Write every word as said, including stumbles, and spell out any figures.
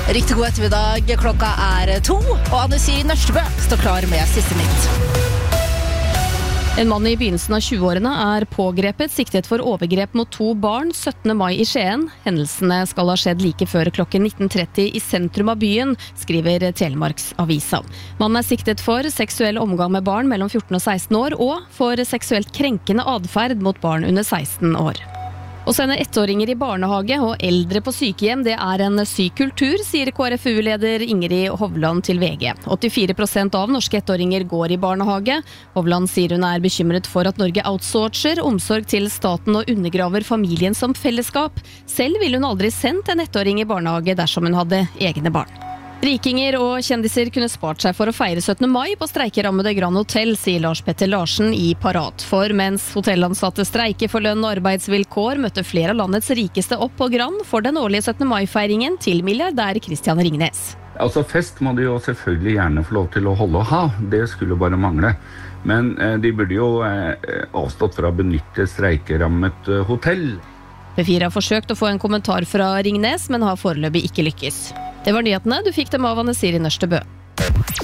Riktig god ettermiddag, klokka er to, og Anne Siri Nørstebø står klar med siste nytt. En mann i begynnelsen av tjueårene er pågrepet, siktet for overgrep mot to barn syttende mai i Skien. Hendelsene skal ha skjedd like før klokken nitten tretti i sentrum av byen, skriver Telemarksavisa. Mannen er siktet for seksuell omgang med barn mellom fjorten og seksten år, og for seksuelt krenkende adferd mot barn under seksten år. Å sende ettåringer i barnehage og eldre på sykehjem, det er en syk kultur, sier K R F U-leder Ingrid Hovland til V G. åttifire prosent av norske ettåringer går i barnehage. Hovland sier hun er bekymret for at Norge outsourcer omsorg til staten og undergraver familien som fellesskap. Selv ville hun aldri sendt en ettåring i barnehage dersom hun hadde egne barn. Rikinger og kjendiser kunne spart seg for å feire syttende mai på streikerammede Grand Hotel, sier Lars Petter Larsen i Parat. For mens hotellansatte streiker for lønn og arbeidsvilkår, møtte flere av landets rikeste opp på Grand for den årlige syttende mai-feiringen til milliardær Christian Ringnes. Altså fest må de jo selvfølgelig gjerne få lov til å holde og ha, det skulle bare mangle. Men eh, de burde jo eh, avstått fra å benytte streikerammet eh, hotell. P fire har forsøkt å få en kommentar fra Ringnes, men har foreløpig ikke lykkes. Det var nyhetene, du fikk dem av Anne Siri Nørstebø.